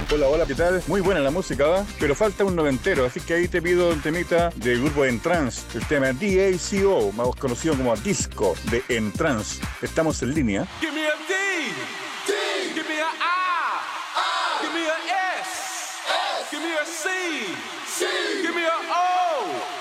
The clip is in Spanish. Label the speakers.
Speaker 1: Hola, hola, ¿qué tal? Muy buena la música, ¿va? Pero falta un noventero, así que ahí te pido un temita del grupo Entrance, el tema DACO, más conocido como Disco de Entrance. Estamos en línea.
Speaker 2: Give me a D. D. Give me a I. I. Give me a S. S. Give me a C. C. Give me a O.